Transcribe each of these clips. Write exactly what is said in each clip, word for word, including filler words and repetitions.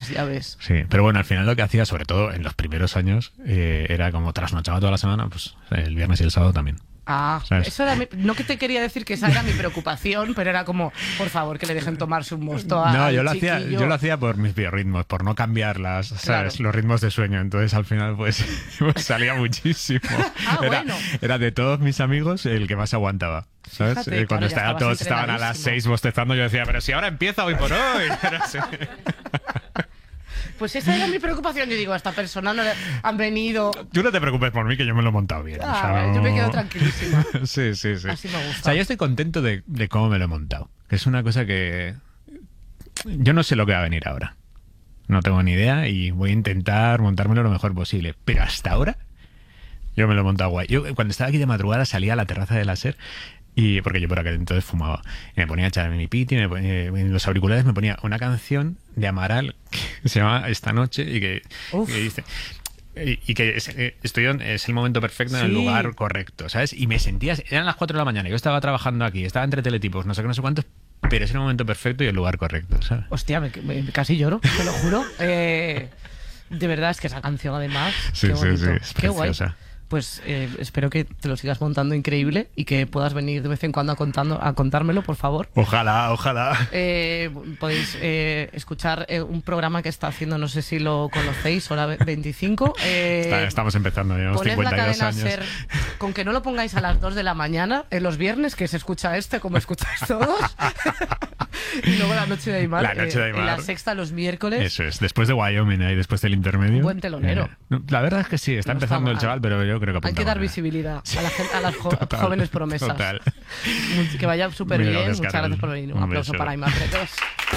ya ves. Sí, pero bueno, al final lo que hacía, sobre todo en los primeros años, eh, era como trasnochaba toda la semana, pues el viernes y el sábado también. Ah, ¿sabes? eso era mi, no que te quería decir que esa era mi preocupación, pero era como, por favor, que le dejen tomarse un mosto a No, yo al lo hacía, chiquillo. yo lo hacía por mis biorritmos, por no cambiar las, ¿sabes? Claro. Los ritmos de sueño. Entonces al final pues, pues salía muchísimo. Ah, era, bueno. era de todos mis amigos el que más aguantaba. ¿Sabes? Fíjate, Eh, Cuando claro, ya estaba- estabas todos estaban a las entrenadísimo. seis bostezando, yo decía, pero si ahora empieza hoy por hoy. Pero sí. Pues esa era mi preocupación. Yo digo, a esta persona no le han venido... Tú no te preocupes por mí, que yo me lo he montado bien. Ah, o sea, vale, no- yo me quedo tranquilísima. Sí, sí, sí. Así me gusta. O sea, yo estoy contento de, de cómo me lo he montado. Que es una cosa que... Yo no sé lo que va a venir ahora. No tengo ni idea y voy a intentar montármelo lo mejor posible. Pero hasta ahora, yo me lo he montado guay. Yo cuando estaba aquí de madrugada salía a la terraza de la SER y porque yo por aquel entonces fumaba. Y me ponía a echarme mi piti, me ponía, en los auriculares me ponía una canción de Amaral que se llama Esta Noche y que, Uf. que dice... Y, y que es, eh, estoy en, es el momento perfecto en el Sí. lugar correcto, ¿sabes? Y me sentía... Eran las cuatro de la mañana, yo estaba trabajando aquí, estaba entre teletipos, no sé qué, no sé cuántos, pero es el momento perfecto y el lugar correcto, ¿sabes? Hostia, me, me- casi lloro, te lo juro. Eh, de verdad, es que esa canción además, Sí, qué sí, bonito, sí, es qué guay. preciosa. Pues eh, espero que te lo sigas montando increíble y que puedas venir de vez en cuando a, contando, a contármelo, por favor. Ojalá, ojalá. Eh, podéis eh, escuchar eh, un programa que está haciendo, no sé si lo conocéis, Hora veinticinco. Eh, Está- estamos empezando, llevamos poned la cincuenta y dos cadena años. SER, con que no lo pongáis a las dos de la mañana, en los viernes, que se escucha este, como escucháis todos. Y luego la noche de Aymar. La noche de eh, Aymar. En la sexta, los miércoles. Eso es, después de Wyoming y después del intermedio. Un buen telonero. Eh, no, la verdad es que sí, está No está empezando el mal. chaval, pero yo creo que Hay apunta que dar mal, eh. visibilidad a, la gente, a las jo- Total, jóvenes promesas. total. Much- Que vaya súper Mira, bien. Ojos Muchas Carol. gracias por venir. Un, Un aplauso beso. para Aymar Bretos.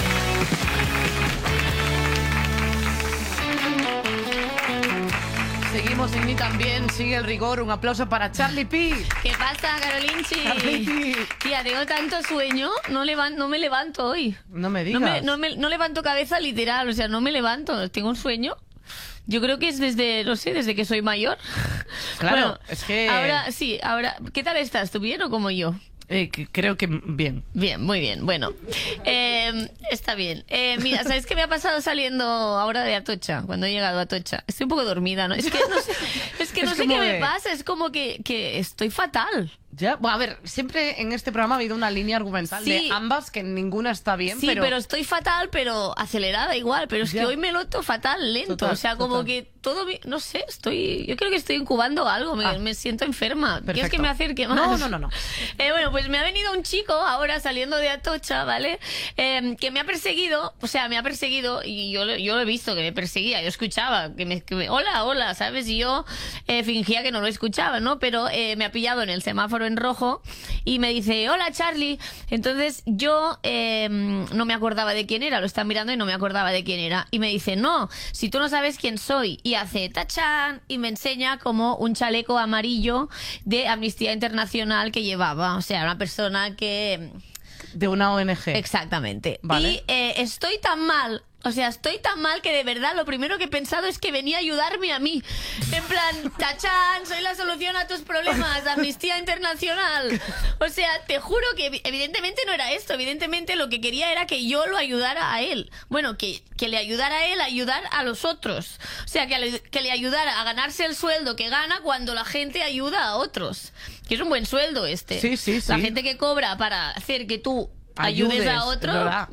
Seguimos en Ni También, sigue el rigor. Un aplauso para Charlie P. ¿Qué pasa, Carolinchi? Charlie P. Tía, tengo tanto sueño, no, levan- no me levanto hoy. No me No, digas. me, no, me- no levanto cabeza literal, o sea, no me levanto, tengo un sueño. Yo creo que es desde, no sé, desde que soy mayor. Claro, Bueno, es que- Ahora, sí, ahora... ¿Qué tal estás? ¿Tú bien o como yo? Eh, que- creo que bien. Bien, muy bien. Bueno, eh, está bien. Eh, mira, ¿sabes qué me ha pasado saliendo ahora de Atocha? Cuando he llegado a Atocha. Estoy un poco dormida, ¿no? Es que no sé, es que no Es sé como qué me de- pasa. Es como que, que estoy fatal. Ya, bueno, a ver, siempre en este programa ha habido una línea argumental Sí. de ambas que ninguna está bien, Sí, pero... estoy fatal, pero acelerada igual. Pero es Ya. que hoy me noto fatal, lento. Total, o sea, como total. que todo... mi- No sé, estoy... Yo creo que estoy incubando algo. Me, Ah. me siento enferma. ¿Quieres Perfecto. que me acerque más? No, no, no, no. Eh, bueno, pues me ha venido un chico ahora saliendo de Atocha, ¿vale? Eh, que me ha perseguido, o sea, me ha perseguido y yo, lo- yo lo he visto que me perseguía. Yo escuchaba que me... que me- hola, hola, ¿sabes? Y yo eh, fingía que no lo escuchaba, ¿no? Pero eh, me ha pillado en el semáforo en rojo y me dice, hola Charlie. Entonces yo eh, no me acordaba de quién era, lo estaba mirando y no me acordaba de quién era. Y me dice, no, si tú no sabes quién soy. Y hace tachán y me enseña como un chaleco amarillo de Amnistía Internacional que llevaba. O sea, una persona que... De una O N G. Exactamente. Vale. Y eh, estoy tan mal. O sea, estoy tan mal que de verdad lo primero que he pensado es que venía a ayudarme a mí. En plan, tachán, soy la solución a tus problemas, Amnistía Internacional. O sea, te juro que evi- evidentemente no era esto. Evidentemente lo que quería era que yo lo ayudara a él. Bueno, que, que le ayudara a él a ayudar a los otros. O sea, que le, que le ayudara a ganarse el sueldo que gana cuando la gente ayuda a otros. Que es un buen sueldo este. Sí, sí, La sí. gente que cobra para hacer que tú ayudes, Ayudes, a otro... ¿verdad?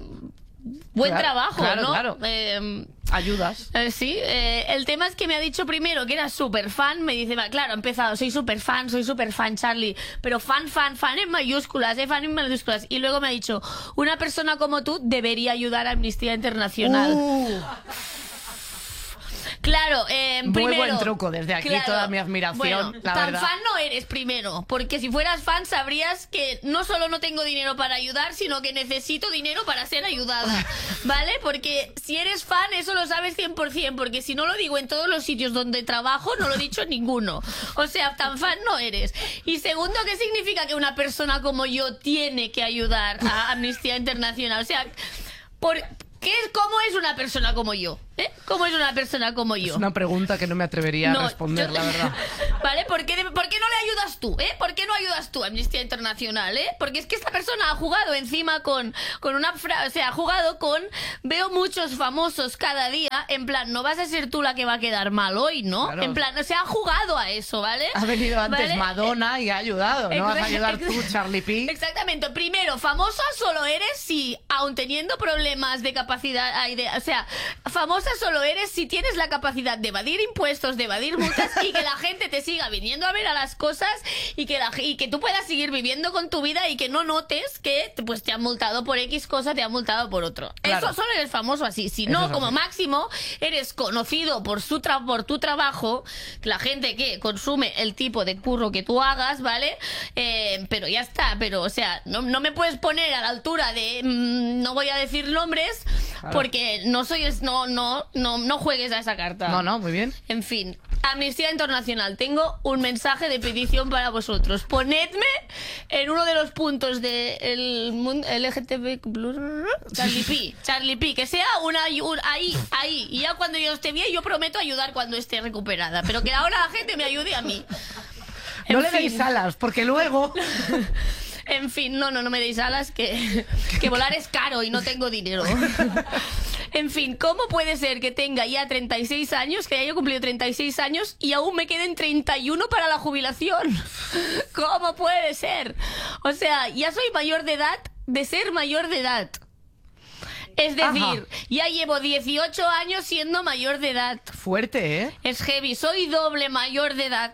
Buen Claro, trabajo, claro, ¿no? claro. Eh, Ayudas. eh, sí, eh, el tema es que me ha dicho primero que era súper fan. Me dice, va, claro, ha empezado, soy súper fan, soy súper fan, Charlie. Pero fan, fan, fan en mayúsculas, eh, fan en mayúsculas. Y luego me ha dicho, una persona como tú debería ayudar a Amnistía Internacional. Uh, Claro, eh, Muy primero... buen truco, desde aquí toda mi admiración, Bueno, la tan verdad. fan no eres primero, porque si fueras fan sabrías que no solo no tengo dinero para ayudar, sino que necesito dinero para ser ayudada, ¿vale? Porque si eres fan eso lo sabes cien por ciento, porque si no lo digo en todos los sitios donde trabajo, no lo he dicho en ninguno. O sea, tan fan no eres. Y segundo, ¿qué significa que una persona como yo tiene que ayudar a Amnistía Internacional? O sea, por... ¿Qué es, ¿Cómo es una persona como yo? ¿Eh? ¿Cómo es una persona como yo? Es una pregunta que no me atrevería No, a responder, yo- la verdad. ¿Vale? ¿Por qué, ¿Por qué no le ayudas tú? ¿Eh? ¿Por qué no ayudas tú, Amnistía Internacional? ¿Eh? Porque es que esta persona ha jugado encima con, con una frase, o sea, ha jugado con, veo muchos famosos cada día, en plan, no vas a ser tú la que va a quedar mal hoy, ¿no? Claro. En plan, o sea, ha jugado a eso, ¿vale? Ha venido antes ¿Vale? Madonna y ha ayudado. ¿No vas a ayudar tú, Charlie P? Exactamente. Primero, famosa solo eres si, aun teniendo problemas de capacidad, ay, de- o sea, famosa solo eres si tienes la capacidad de evadir impuestos, de evadir multas y que la gente te siga viniendo a ver a las cosas y que, la, y que tú puedas seguir viviendo con tu vida y que no notes que pues te han multado por X cosa, te han multado por otro. Claro. Eso solo eres famoso así. Si Eso no, es como así. máximo, eres conocido por, su tra por tu trabajo, la gente que consume el tipo de curro que tú hagas, ¿vale? Eh, pero ya está, pero o sea, no, no me puedes poner a la altura de, mmm, no voy a decir nombres, Claro. porque no soy, es- no, no, no, no juegues a esa carta. No, no, muy bien. En fin, Amnistía Internacional, tengo un mensaje de petición para vosotros. Ponedme en uno de los puntos del mundo L G T B plus, Charlie P, Charlie P, que sea una un- ahí, ahí. Y ya cuando yo esté bien, yo prometo ayudar cuando esté recuperada. Pero que ahora la gente me ayude a mí. En No le fin. deis alas, porque luego... En fin, no, no, no me deis alas, que, que volar es caro y no tengo dinero. En fin, ¿cómo puede ser que tenga ya treinta y seis años, que haya cumplido treinta y seis años y aún me queden treinta y uno para la jubilación? ¿Cómo puede ser? O sea, ya soy mayor de edad de ser mayor de edad. Es decir, Ajá. ya llevo dieciocho años siendo mayor de edad. Fuerte, ¿eh? Es heavy, soy doble mayor de edad.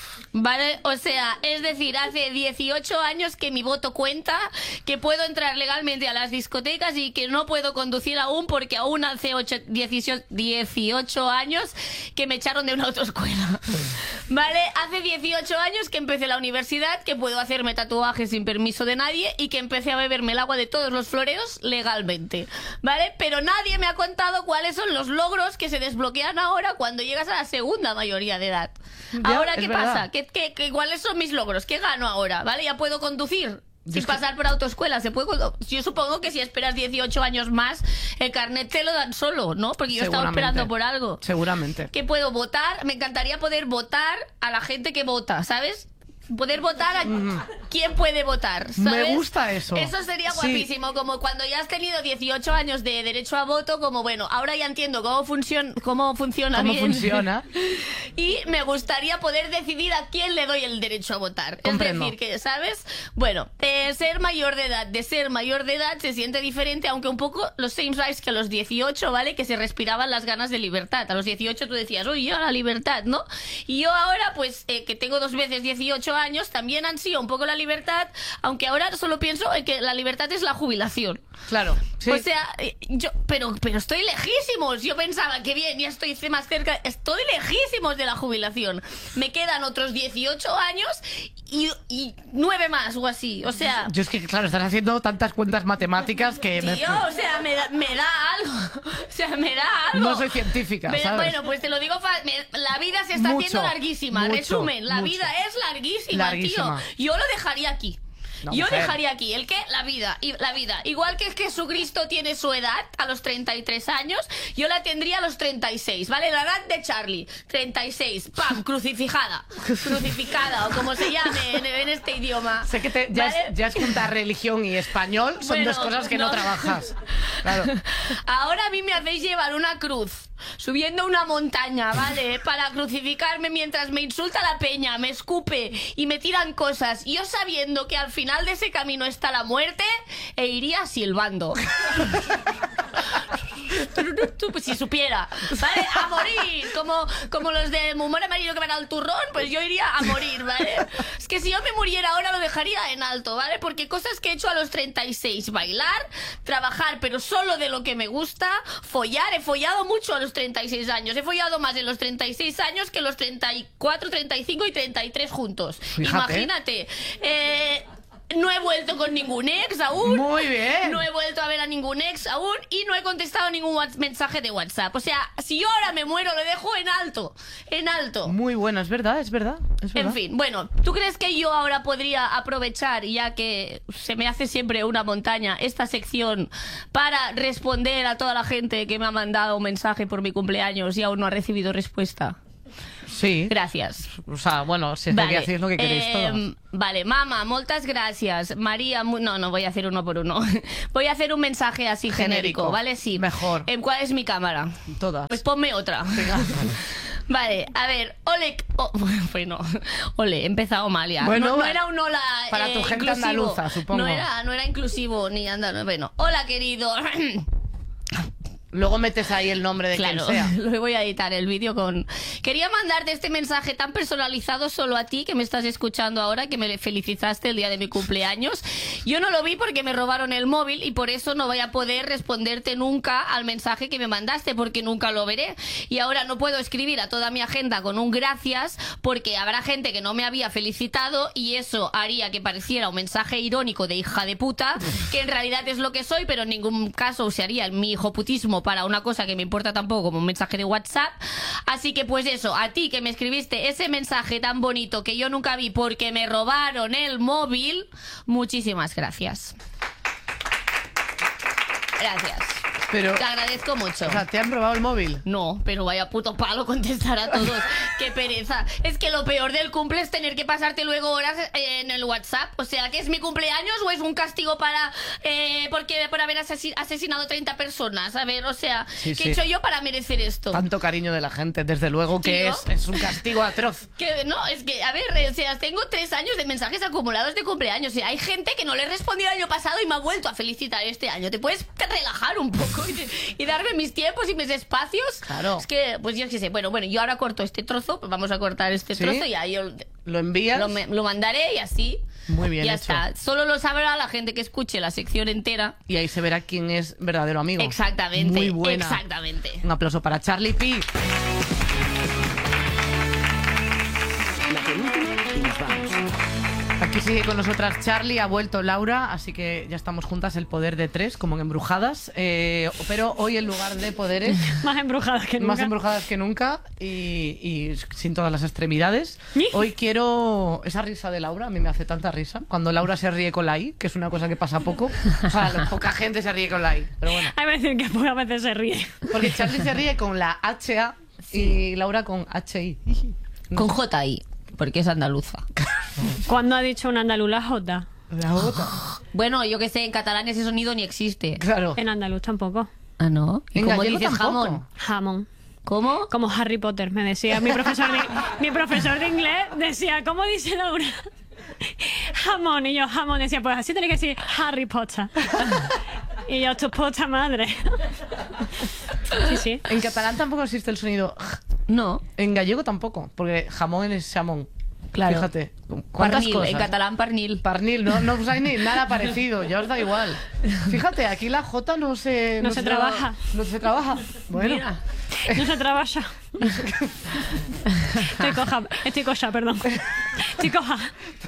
¿Vale? O sea, es decir, hace dieciocho años que mi voto cuenta, que puedo entrar legalmente a las discotecas y que no puedo conducir aún porque aún hace ocho, dieciocho, dieciocho años que me echaron de una autoescuela. ¿Vale? Hace dieciocho años que empecé la universidad, que puedo hacerme tatuajes sin permiso de nadie y que empecé a beberme el agua de todos los floreos legalmente. ¿Vale? Pero nadie me ha contado cuáles son los logros que se desbloquean ahora cuando llegas a la segunda mayoría de edad. Ya, Ahora, es ¿qué verdad. pasa? ¿Qué, qué, qué- cuáles son mis logros? ¿Qué gano ahora? ¿Vale? Ya puedo conducir. Yo Sin es que- pasar por autoescuela, se puede. condu- Yo supongo que si esperas dieciocho años más, el carnet te lo dan solo, ¿no? Porque yo estaba Seguramente. esperando por algo. Seguramente. Que puedo votar, me encantaría poder votar a la gente que vota, ¿sabes? Poder votar a quién puede votar, ¿sabes? Me gusta eso. Eso sería Sí. guapísimo, como cuando ya has tenido dieciocho años de derecho a voto, como bueno, ahora ya entiendo cómo, funcion cómo funciona ¿Cómo bien. funciona? Y me gustaría poder decidir a quién le doy el derecho a votar. Comprendo. Es decir, que, ¿sabes? Bueno, de ser mayor de edad, de ser mayor de edad se siente diferente, aunque un poco los same rights que a los dieciocho, ¿vale? Que se respiraban las ganas de libertad. A los dieciocho tú decías, uy, ya la libertad, ¿no? Y yo ahora, pues, eh, que tengo dos veces dieciocho años, también ansío un poco la libertad, aunque ahora solo pienso en que la libertad es la jubilación. Claro. Sí. O sea, eh, yo, pero, pero estoy lejísimos. Yo pensaba que bien, ya estoy más cerca. Estoy lejísimos de la jubilación. Me quedan otros dieciocho años y, y nueve más o así. O sea, Yo es que, claro, estás haciendo tantas cuentas matemáticas que... me- tío, o sea, me da, me da algo. O sea, me da algo. No soy científica, Me da- ¿sabes? Bueno, pues te lo digo, fa- me- la vida se está Mucho, haciendo larguísima. mucho, Resumen, la mucho. vida es larguísima, Larguísima. tío. Yo lo dejaría aquí. No, Yo mujer. dejaría aquí. ¿El qué? La vida. Y la vida. Igual que Jesucristo tiene su edad a los treinta y tres años, yo la tendría a los treinta y seis, ¿vale? La edad de Charlie. treinta y seis. ¡Pam! Crucificada. Crucificada, o como se llame en, en este idioma. Sé que te- ya, ¿Vale? es, ya es juntar religión y español, son Bueno, dos cosas que no, no. trabajas. Claro. Ahora a mí me hacéis llevar una cruz, subiendo una montaña, ¿vale? Para crucificarme mientras me insulta la peña, me escupe y me tiran cosas. Yo sabiendo que al final de ese camino está la muerte, e iría silbando. Pues si supiera, ¿vale? A morir, como, como los de humor amarillo que van al turrón, pues yo iría a morir, ¿vale? Es que si yo me muriera ahora lo dejaría en alto, ¿vale? Porque cosas que he hecho a los treinta y seis, bailar, trabajar, pero solo de lo que me gusta, follar, he follado mucho a los treinta y seis años, he follado más en los treinta y seis años que los treinta y cuatro, treinta y cinco y treinta y tres juntos. Fíjate. Imagínate. Eh... no he vuelto con ningún ex aún. Muy bien. No he vuelto a ver a ningún ex aún y no he contestado ningún whats- mensaje de WhatsApp. O sea, si yo ahora me muero, lo dejo en alto. En alto. Muy bueno, es verdad, es verdad. Es verdad. En fin, bueno, ¿tú crees que yo ahora podría aprovechar, ya que se me hace siempre una montaña, esta sección para responder a toda la gente que me ha mandado un mensaje por mi cumpleaños y aún no ha recibido respuesta? Sí. Gracias. O sea, bueno, si es que Vale, aquí hacéis lo que queréis eh, todos. Vale, mamá, muchas gracias. María, mu- no, no voy a hacer uno por uno. Voy a hacer un mensaje así genérico, Genérico. ¿vale? Sí. Mejor. Eh, ¿Cuál es mi cámara? Todas. Pues ponme otra. Vale, a ver, ole, oh, bueno, ole, he empezado mal ya. Bueno, no, no va- era un hola para eh, tu gente inclusivo. andaluza, supongo. No era, no era inclusivo ni andaluz. Bueno, hola querido. Luego metes ahí el nombre de Claro, quien sea. lo voy a editar el vídeo con... Quería mandarte este mensaje tan personalizado solo a ti que me estás escuchando ahora, que me felicitaste el día de mi cumpleaños. Yo no lo vi porque me robaron el móvil y por eso no voy a poder responderte nunca al mensaje que me mandaste, porque nunca lo veré. Y ahora no puedo escribir a toda mi agenda con un gracias porque habrá gente que no me había felicitado y eso haría que pareciera un mensaje irónico de hija de puta, que en realidad es lo que soy, pero en ningún caso usaría mi hijoputismo para una cosa que me importa tampoco, como un mensaje de WhatsApp. Así que pues eso, a ti que me escribiste ese mensaje tan bonito que yo nunca vi porque me robaron el móvil, muchísimas gracias. Gracias. Pero, Te agradezco mucho. o sea, ¿te han robado el móvil? No, pero vaya puto palo contestar a todos. Qué pereza. Es que lo peor del cumple es tener que pasarte luego horas eh, en el WhatsApp. O sea, ¿que es mi cumpleaños o es un castigo para eh, porque por haber asesi- asesinado treinta personas? A ver, o sea, Sí, ¿qué sí. he hecho yo para merecer esto? Tanto cariño de la gente, desde luego que Tío. es, es un castigo atroz. Que no, es que, a ver, o sea, tengo tres años de mensajes acumulados de cumpleaños. O sea, hay gente que no le he respondido el año pasado y me ha vuelto a felicitar este año. ¿Te puedes relajar un poco y, y darme mis tiempos y mis espacios? Claro. Es que, pues yo qué sé. Bueno, bueno, yo ahora corto este trozo, pues vamos a cortar este ¿Sí? trozo y ahí yo ¿Lo envías? lo, me- lo mandaré y así. Muy bien Ya hecho. está. Solo lo sabrá la gente que escuche la sección entera. Y ahí se verá quién es verdadero amigo. Exactamente. Muy buena. Exactamente. Un aplauso para Charlie P. La penúltima y nos vamos. Aquí sigue con nosotras Charlie, ha vuelto Laura, así que ya estamos juntas, el poder de tres, como en Embrujadas. Eh, pero hoy en lugar de poderes, Más embrujadas que nunca. más embrujadas que nunca y, y sin todas las extremidades. ¿Ni? Hoy quiero esa risa de Laura, a mí me hace tanta risa. Cuando Laura se ríe con la I, que es una cosa que pasa poco. O sea, la- poca gente se ríe con la I, pero bueno. Hay que decir que pues, a veces se ríe. Porque Charlie se ríe con la H A y Laura con H I. Con J I, porque es andaluza. ¿Cuándo ha dicho un andaluz la J? La otra. Bueno, yo que sé, en catalán ese sonido ni existe. Claro. En andaluz tampoco. Ah, ¿no? ¿Y En cómo gallego dices tampoco. jamón? Jamón. ¿Cómo? Como Harry Potter, me decía mi profesor de, mi profesor de inglés. Decía, ¿cómo dice Laura? Jamón. Y yo, jamón. Decía, pues así tiene que decir Harry Potter. Y yo, tu puta madre. Sí, sí. En catalán tampoco existe el sonido. No. En gallego tampoco, porque jamón es jamón. Claro. Fíjate. ¿Cuántas Parnil, cosas? en catalán parnil. Parnil, no, no usáis ni nada parecido, ya os da igual. Fíjate, aquí la J no se... No se trabaja. No se trabaja. Bueno, Mira. No se trabaja. Estoy coja, estoy coja, perdón. Estoy coja.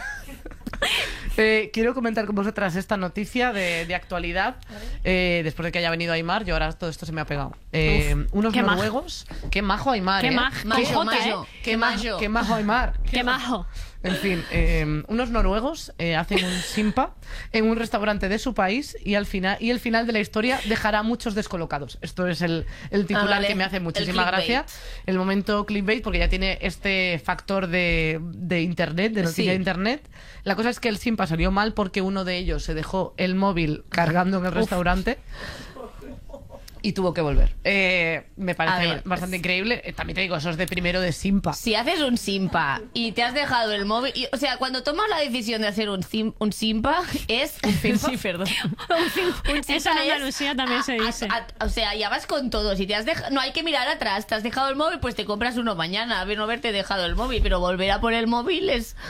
eh, quiero comentar con vosotras esta noticia de, de actualidad. Eh, después de que haya venido Aymar, yo ahora todo esto se me ha pegado. Eh, Uf, unos qué noruegos... Qué majo Aymar, Qué ¿eh? maj- Majo, Qué Jota, majo, ¿eh? Qué, ma- majo. qué majo Aymar. Qué majo. En fin, eh, unos noruegos eh, hacen un simpa en un restaurante de su país y al final y el final de la historia dejará a muchos descolocados. Esto es el, el titular Ah, vale. que me hace El muchísima clickbait. gracia. El momento clickbait, porque ya tiene este factor de, de internet, de noticia Sí. de internet. La cosa es que el simpa salió mal porque uno de ellos se dejó el móvil cargando en el restaurante. Y tuvo que volver. Eh, me A parece ver, bastante increíble. Eh, también te digo, eso es de primero de simpa. Si haces un simpa y te has dejado el móvil... y- o sea, cuando tomas la decisión de hacer un, sim- un simpa, es... ¿Un simpa? Sí, perdón. Un, sim- un simpa Eso en es Andalucía también se a- a- dice. a- o sea, ya vas con todo. Si te has dejado... No hay que mirar atrás. Te has dejado el móvil, pues te compras uno mañana. A ver, no haberte dejado el móvil. Pero volver a por el móvil es...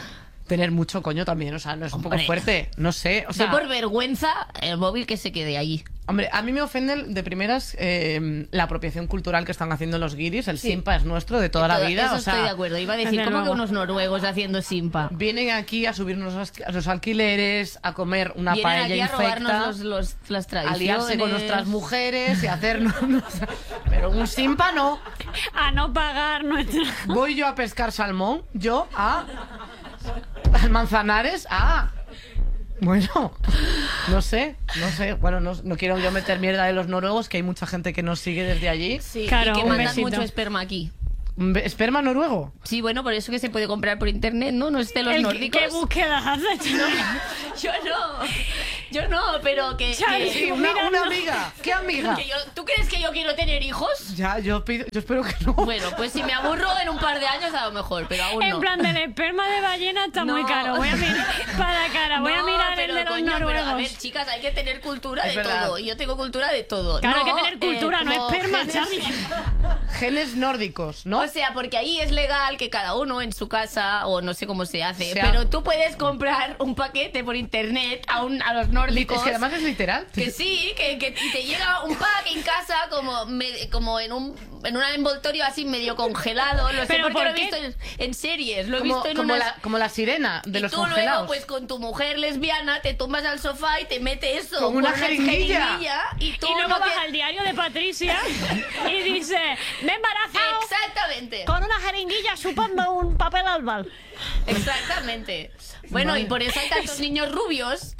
tener mucho coño también, o sea, no es un poco Hombre. fuerte, no sé, o Yo sea, por vergüenza, el móvil que se quede allí. hombre, a mí me ofende de primeras eh, la apropiación cultural que están haciendo los guiris, el Sí. simpa es nuestro de toda la Todo- vida, Eso o sea, estoy de acuerdo. Iba a decir, Desde ¿cómo que luego. unos noruegos haciendo simpa? vienen aquí a subirnos los, los alquileres, a comer una Vienen paella aquí a infecta, robarnos los, los- las a tradiciones. liarse con nuestras mujeres y hacernos... no sé, pero un simpa no. A no pagar nuestra... Voy yo a pescar salmón, yo a... al Manzanares, a... Bueno, no sé, no sé. Bueno, no, no quiero yo meter mierda de los noruegos, que hay mucha gente que nos sigue desde allí. Sí, Claro, y que un mandan besito. mucho esperma aquí. Un be- ¿Esperma noruego? Sí, bueno, por eso que se puede comprar por internet, ¿no? No es de los El- nórdicos. ¿Qué búsquedas haces? Yo no, yo no, pero que... Charlie, que- Sí, una, mirando. una amiga. ¿Qué amiga? que yo- ¿Tú crees que yo quiero tener hijos? Ya, yo pido, yo espero que no. Bueno, pues si me aburro en un par de años a lo mejor, pero aún En no. plan, del esperma de ballena está No. muy caro. Voy a mirar para la cara, voy a No, mirar el pero, de los coño, pero, noruegos. a ver, chicas, hay que tener cultura Es de verdad. todo. Y yo tengo cultura de todo. Claro, No, hay que tener cultura, eh, no como esperma, genes- Charlie. Genes nórdicos, ¿no? O sea, porque ahí es legal que cada uno en su casa, o no sé cómo se hace, Sea- pero tú puedes comprar un paquete por internet a, un, a los nórdicos. Es que además es literal. Que sí, que, que y te llega un pack en casa como, me- como en un en un envoltorio así medio congelado. Lo sé ¿Pero porque por lo he qué? visto en, en series, lo he Como, visto en como unas... la, como la sirena de y los tú luego, congelados. pues con tu mujer lesbiana, te tumbas al sofá y te mete eso. Con una jeringuilla. jeringuilla y tú Y luego no vas te- al diario de Patricia y dice, me he embarazado Exactamente. con una jeringuilla chupando un papel albal. Exactamente. Bueno, y por eso hay tantos niños rubios.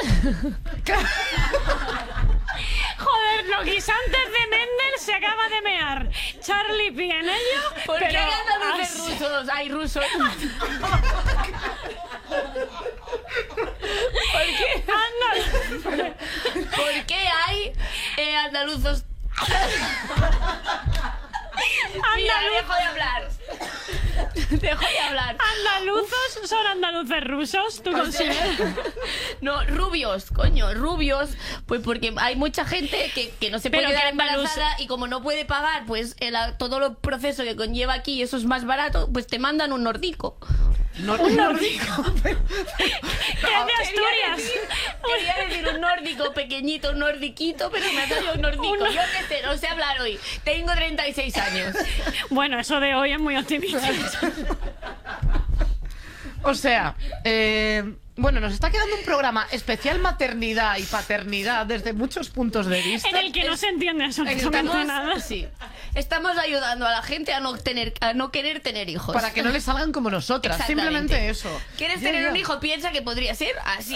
Joder, los guisantes de Mendel se acaba de mear. Charlie pide en ello, ¿Por pero qué hay andaluces así- rusos? Hay rusos. ¿Por qué? Anda. ¿Por qué hay eh, andaluzos? Mira, Andaluz- dejo de hablar. Dejo de hablar. Andaluzos son andaluces rusos, ¿tú consideras? No, rubios, coño, rubios. Pues porque hay mucha gente que, que no se puede Pero quedar que andaluz- embarazada y como no puede pagar pues el, todo el proceso que conlleva aquí y eso es más barato, pues te mandan un nordico. No- un nórdico. Que es de Quería Asturias. decir, quería decir un nórdico pequeñito, un nordiquito, pero me ha salido un nordico. Un- Yo qué sé, no sé hablar hoy. Tengo treinta y seis años. Bueno, eso de hoy es muy optimista. O sea, eh, bueno, nos está quedando un programa especial maternidad y paternidad desde muchos puntos de vista. En el que no se entiende absolutamente Estamos, nada. sí, estamos ayudando a la gente a no tener, a no querer tener hijos. Para que no le salgan como nosotras. Exactamente. Simplemente eso. ¿Quieres Ya, tener ya. un hijo? Piensa que podría ser así.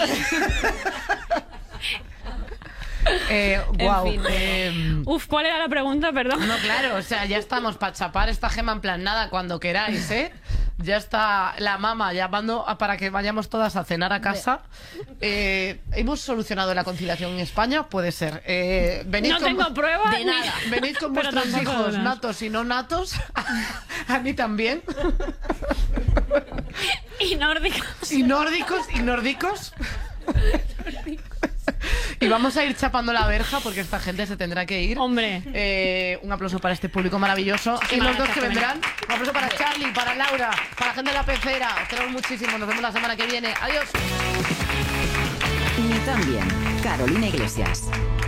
Eh, guau. fin. eh, Uf, ¿cuál era la pregunta? Perdón. no, claro, o sea, ya estamos para chapar esta gema en plan nada cuando queráis, ¿eh? Ya está la mamá llamando a- para que vayamos todas a cenar a casa. Eh, ¿Hemos solucionado la conciliación en España? Puede ser. Eh, venid No con- tengo pruebas. De ni- nada. Venid con Pero vuestros tampoco hijos dudas. natos y no natos. A mí también. Y nórdicos. Y nórdicos, y nórdicos. Y vamos a ir chapando la verja porque esta gente se tendrá que ir. Hombre. Eh, un aplauso para este público maravilloso. Y los dos que vendrán. Un aplauso para Charlie, para Laura, para la gente de la pecera. Os queremos muchísimo. Nos vemos la semana que viene. Adiós. Ni tan bien. Carolina Iglesias.